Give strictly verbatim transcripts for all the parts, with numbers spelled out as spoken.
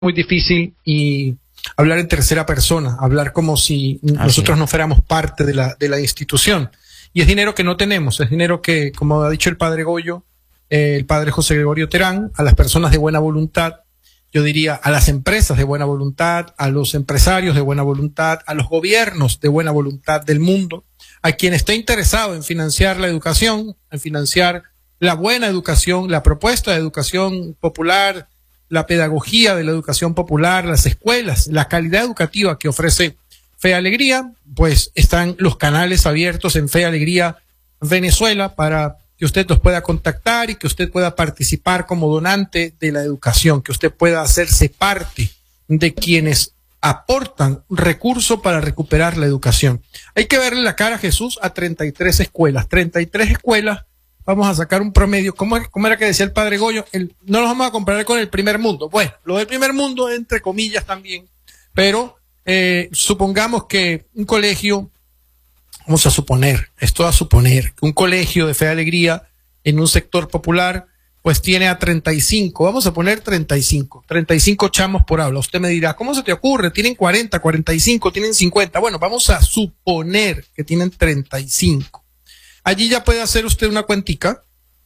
muy difícil y hablar en tercera persona, hablar como si Así nosotros es. no fuéramos parte de la, de la institución. Y es dinero que no tenemos, es dinero que, como ha dicho el padre Goyo, eh, el padre José Gregorio Terán, a las personas de buena voluntad, yo diría a las empresas de buena voluntad, a los empresarios de buena voluntad, a los gobiernos de buena voluntad del mundo, a quien esté interesado en financiar la educación, en financiar la buena educación, la propuesta de educación popular, la pedagogía de la educación popular, las escuelas, la calidad educativa que ofrece Fe y Alegría, pues están los canales abiertos en Fe y Alegría Venezuela para que usted los pueda contactar y que usted pueda participar como donante de la educación, que usted pueda hacerse parte de quienes aportan recursos para recuperar la educación. Hay que verle la cara a Jesús a treinta y tres escuelas, treinta y tres escuelas. Vamos a sacar un promedio. ¿Cómo, cómo era que decía el padre Goyo? El, no los vamos a comparar con el primer mundo. Bueno, lo del primer mundo, entre comillas también, pero eh, supongamos que un colegio, vamos a suponer, esto a suponer, que un colegio de Fe y Alegría en un sector popular, pues tiene a treinta y cinco, vamos a poner treinta y cinco, treinta y cinco chamos por aula. Usted me dirá, ¿cómo se te ocurre? Tienen cuarenta, cuarenta y cinco, tienen cincuenta. Bueno, vamos a suponer que tienen treinta y cinco. Allí ya puede hacer usted una cuentica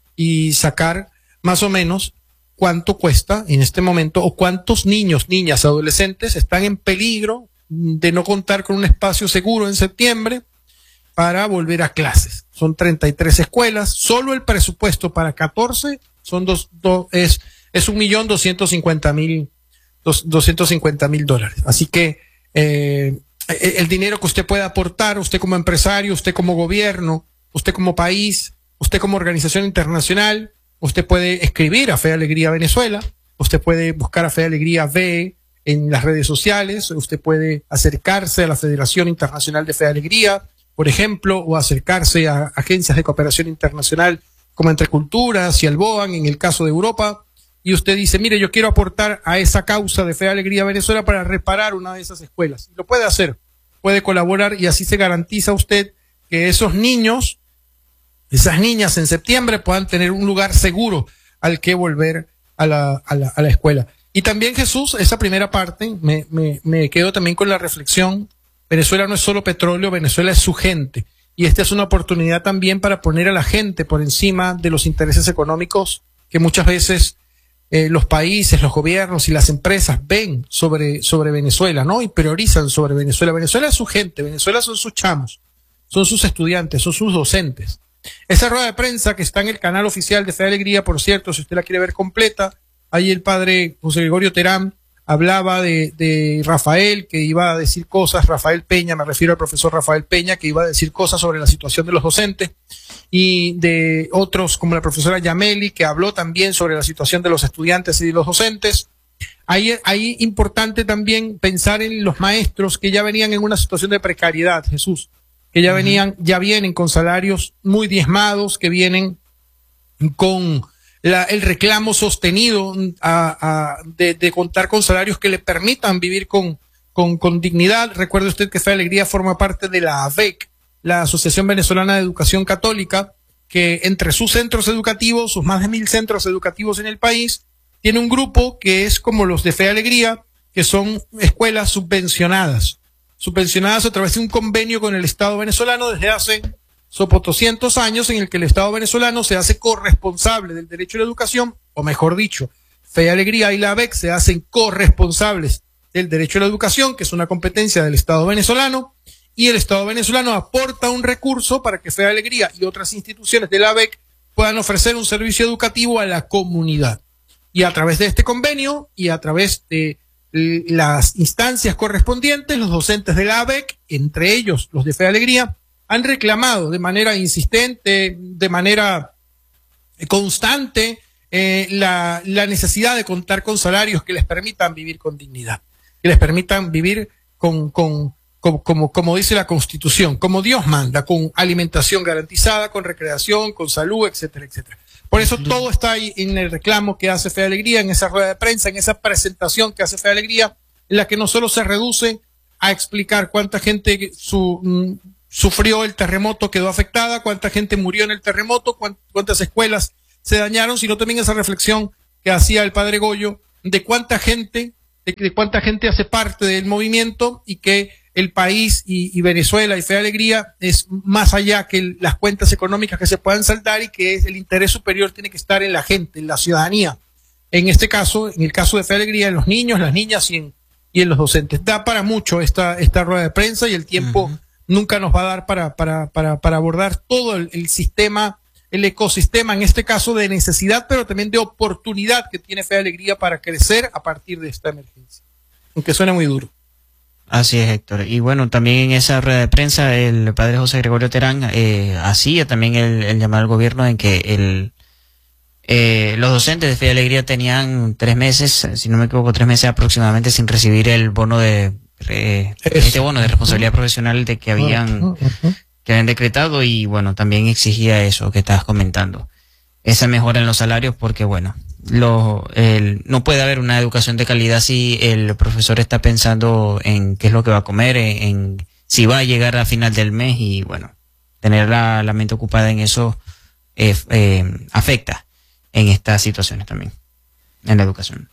y sacar más o menos cuánto cuesta en este momento o cuántos niños, niñas, adolescentes están en peligro de no contar con un espacio seguro en septiembre para volver a clases. Son treinta y tres escuelas, solo el presupuesto para catorce son dos, dos es, es un millón doscientos cincuenta mil, doscientos cincuenta mil dólares. Así que eh, el dinero que usted puede aportar, usted como empresario, usted como gobierno, usted como país, usted como organización internacional, usted puede escribir a Fe y Alegría Venezuela, usted puede buscar a Fe y Alegría V en las redes sociales, usted puede acercarse a la Federación Internacional de Fe y Alegría, por ejemplo, o acercarse a agencias de cooperación internacional como Entre Culturas y el BOAN en el caso de Europa, y usted dice, mire, yo quiero aportar a esa causa de Fe y Alegría Venezuela para reparar una de esas escuelas. Y lo puede hacer, puede colaborar y así se garantiza usted que esos niños, esas niñas en septiembre puedan tener un lugar seguro al que volver a la, a la, a la escuela. Y también Jesús, esa primera parte, me, me, me quedo también con la reflexión, Venezuela no es solo petróleo, Venezuela es su gente. Y esta es una oportunidad también para poner a la gente por encima de los intereses económicos que muchas veces eh, los países, los gobiernos y las empresas ven sobre, sobre Venezuela, ¿no? Y priorizan sobre Venezuela. Venezuela es su gente, Venezuela son sus chamos, son sus estudiantes, son sus docentes. Esa rueda de prensa que está en el canal oficial de Fe y Alegría, por cierto, si usted la quiere ver completa, ahí el padre José Gregorio Terán hablaba de, de Rafael, que iba a decir cosas, Rafael Peña, me refiero al profesor Rafael Peña, que iba a decir cosas sobre la situación de los docentes, y de otros como la profesora Yameli, que habló también sobre la situación de los estudiantes y de los docentes. Ahí, ahí importante también pensar en los maestros que ya venían en una situación de precariedad, Jesús, que ya venían, ya vienen con salarios muy diezmados, que vienen con la, el reclamo sostenido a, a, de, de contar con salarios que le permitan vivir con, con, con dignidad. Recuerde usted que Fe y Alegría forma parte de la A V E C, la Asociación Venezolana de Educación Católica, que entre sus centros educativos, sus más de mil centros educativos en el país, tiene un grupo que es como los de Fe y Alegría, que son escuelas subvencionadas. subvencionadas a través de un convenio con el Estado venezolano desde hace doscientos años, en el que el Estado venezolano se hace corresponsable del derecho a la educación, o mejor dicho, Fe y Alegría y la A V E C se hacen corresponsables del derecho a la educación, que es una competencia del Estado venezolano, y el Estado venezolano aporta un recurso para que Fe y Alegría y otras instituciones de la A V E C puedan ofrecer un servicio educativo a la comunidad. Y a través de este convenio y a través de las instancias correspondientes, los docentes de la A V E C, entre ellos los de Fe y Alegría, han reclamado de manera insistente, de manera constante, eh, la, la necesidad de contar con salarios que les permitan vivir con dignidad, que les permitan vivir con, con, con como, como dice la Constitución, como Dios manda, con alimentación garantizada, con recreación, con salud, etcétera, etcétera. Por eso todo está ahí en el reclamo que hace Fe y Alegría, en esa rueda de prensa, en esa presentación que hace Fe y Alegría, en la que no solo se reduce a explicar cuánta gente su, mm, sufrió el terremoto, quedó afectada, cuánta gente murió en el terremoto, cuántas escuelas se dañaron, sino también esa reflexión que hacía el padre Goyo de cuánta gente de, de cuánta gente hace parte del movimiento y que el país y, y Venezuela y Fe y Alegría es más allá que el, las cuentas económicas que se puedan saldar, y que es el interés superior tiene que estar en la gente, en la ciudadanía. En este caso, en el caso de Fe y Alegría, en los niños, las niñas y en, y en los docentes. Da para mucho esta, esta rueda de prensa, y el tiempo uh-huh. nunca nos va a dar para, para, para, para abordar todo el, el sistema, el ecosistema, en este caso de necesidad, pero también de oportunidad que tiene Fe y Alegría para crecer a partir de esta emergencia. Aunque suena muy duro. Así es, Héctor. Y bueno, también en esa rueda de prensa el padre José Gregorio Terán eh, hacía también el, el llamado al gobierno en que el eh, los docentes de Fe y Alegría tenían tres meses, si no me equivoco, tres meses aproximadamente sin recibir el bono de eh, este bono de responsabilidad profesional de que habían que habían decretado, y bueno, también exigía eso que estabas comentando, esa mejora en los salarios, porque bueno, Lo, el, no puede haber una educación de calidad si el profesor está pensando en qué es lo que va a comer, en, en si va a llegar a final del mes, y bueno, tener la, la mente ocupada en eso eh, eh, afecta en estas situaciones también, en la educación.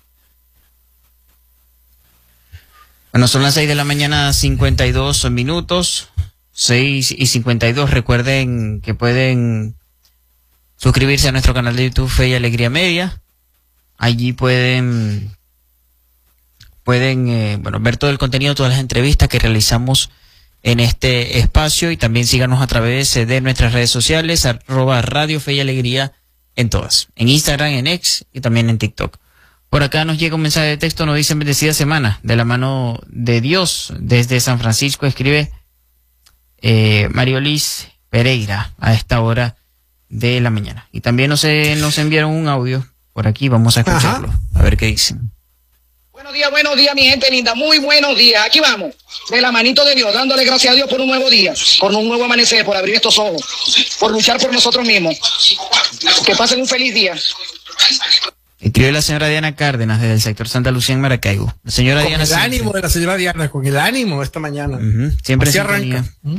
Bueno, son las seis de la mañana, cincuenta y dos minutos, seis y cincuenta y dos. Recuerden que pueden suscribirse a nuestro canal de YouTube Fe y Alegría Media. Allí pueden, pueden eh, bueno, ver todo el contenido, todas las entrevistas que realizamos en este espacio, y también síganos a través de nuestras redes sociales, arroba Radio Fe y Alegría en todas, en Instagram, en X y también en TikTok. Por acá nos llega un mensaje de texto, nos dice: bendecida semana, de la mano de Dios, desde San Francisco, escribe eh, Mariolis Pereira a esta hora de la mañana. Y también nos, eh, nos enviaron un audio. Por aquí vamos a escucharlo. Ajá. A ver qué dicen. Buenos días, buenos días, mi gente linda. Muy buenos días. Aquí vamos, de la manito de Dios, dándole gracias a Dios por un nuevo día, por un nuevo amanecer, por abrir estos ojos, por luchar por nosotros mismos. Que pasen un feliz día. Escribe la señora Diana Cárdenas desde el sector Santa Lucía en Maracaibo. La señora con Diana. el siempre. ánimo de la señora Diana, con el ánimo esta mañana. Uh-huh. Siempre en sintonía. ¿Mm?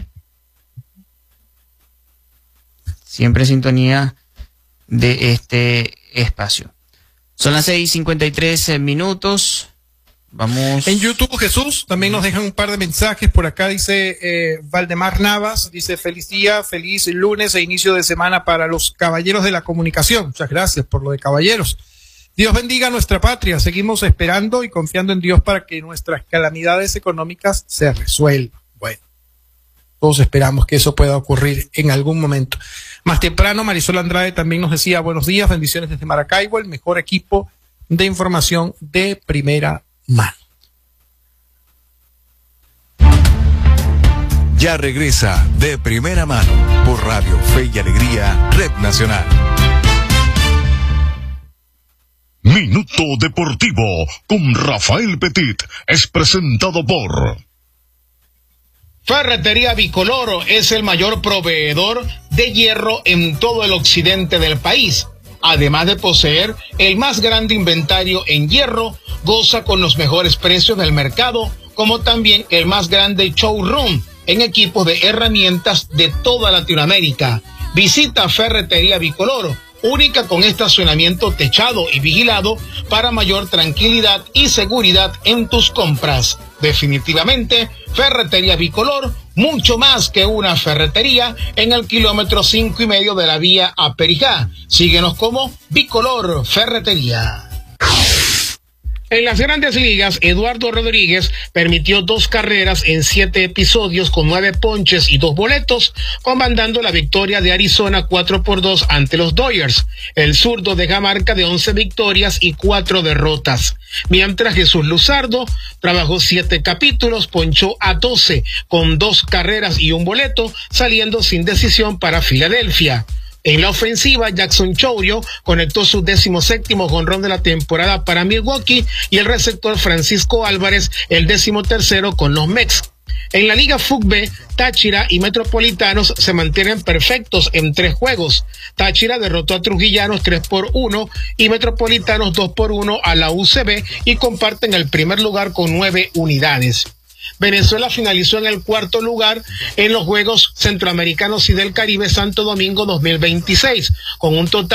Siempre en sintonía de este espacio. Son las seis y cincuenta y tres minutos. Vamos. En YouTube, Jesús, también nos dejan un par de mensajes. Por acá dice eh, Valdemar Navas, dice: feliz día, feliz lunes e inicio de semana para los caballeros de la comunicación. Muchas gracias por lo de caballeros. Dios bendiga a nuestra patria. Seguimos esperando y confiando en Dios para que nuestras calamidades económicas se resuelvan. Bueno, todos esperamos que eso pueda ocurrir en algún momento. Más temprano, Marisol Andrade también nos decía: buenos días, bendiciones desde Maracaibo, el mejor equipo de información de primera mano. Ya regresa De Primera Mano por Radio Fe y Alegría, Red Nacional. Minuto Deportivo con Rafael Petit es presentado por Ferretería Bicoloro. Es el mayor proveedor de hierro en todo el occidente del país. Además de poseer el más grande inventario en hierro, goza con los mejores precios del mercado, como también el más grande showroom en equipos de herramientas de toda Latinoamérica. Visita Ferretería Bicoloro, única con estacionamiento techado y vigilado para mayor tranquilidad y seguridad en tus compras. Definitivamente, Ferretería Bicolor, mucho más que una ferretería, en el kilómetro cinco y medio de la vía a Perijá. Síguenos como Bicolor Ferretería. En las Grandes Ligas, Eduardo Rodríguez permitió dos carreras en siete episodios con nueve ponches y dos boletos, comandando la victoria de Arizona cuatro por dos ante los Dodgers. El zurdo deja marca de once victorias y cuatro derrotas. Mientras Jesús Luzardo trabajó siete capítulos, ponchó a doce con dos carreras y un boleto, saliendo sin decisión para Filadelfia. En la ofensiva, Jackson Chourio conectó su decimoséptimo jonrón de la temporada para Milwaukee, y el receptor Francisco Álvarez el decimotercero con los Mets. En la Liga F U C B, Táchira y Metropolitanos se mantienen perfectos en tres juegos. Táchira derrotó a Trujillanos tres por uno y Metropolitanos dos por uno a la U C B, y comparten el primer lugar con nueve unidades. Venezuela finalizó en el cuarto lugar en los Juegos Centroamericanos y del Caribe Santo Domingo dos mil veintiséis, con un total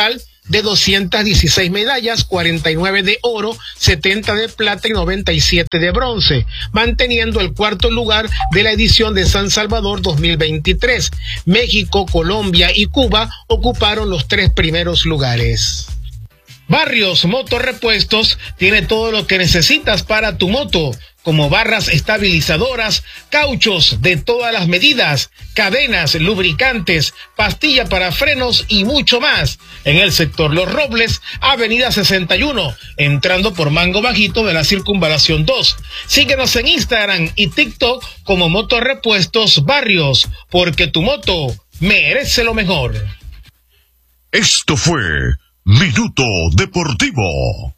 de doscientas dieciséis medallas, cuarenta y nueve de oro, setenta de plata y noventa y siete de bronce, manteniendo el cuarto lugar de la edición de San Salvador dos mil veintitrés. México, Colombia y Cuba ocuparon los tres primeros lugares. Barrios Motorrepuestos tiene todo lo que necesitas para tu moto, como barras estabilizadoras, cauchos de todas las medidas, cadenas, lubricantes, pastilla para frenos y mucho más. En el sector Los Robles, avenida sesenta y uno, entrando por Mango Bajito de la Circunvalación dos. Síguenos en Instagram y TikTok como Motorrepuestos Barrios, porque tu moto merece lo mejor. Esto fue Minuto Deportivo.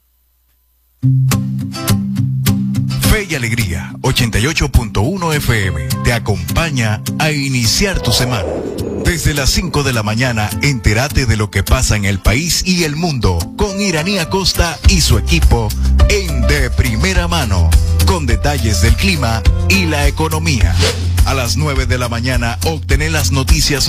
Fe y Alegría, ochenta y ocho punto uno F M, te acompaña a iniciar tu semana. Desde las cinco de la mañana, entérate de lo que pasa en el país y el mundo con Iranía Costa y su equipo en De Primera Mano, con detalles del clima y la economía. A las nueve de la mañana, obtener las noticias